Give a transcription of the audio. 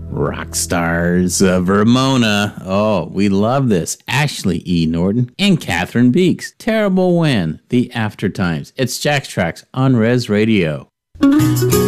Rock stars of Ramona. Oh, we love this. Ashley E. Norton and Catherine Beeks. Terrible When, The After Times. It's Jack's Tracks on Res Radio.